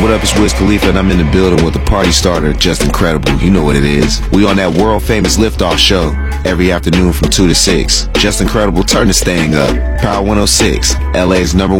What up, it's Wiz Khalifa, and I'm in the building with the party starter, Just Incredible. You know what it is. We on that world-famous Liftoff show every afternoon from 2 to 6. Just Incredible, turn this thing up. Power 106, LA's #1